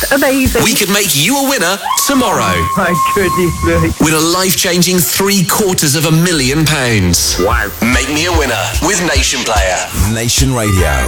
Amazing. We could make you a winner tomorrow. Oh, my goodness me. With a life-changing £750,000. Wow. Make me a winner with Nation Player. Nation Radio.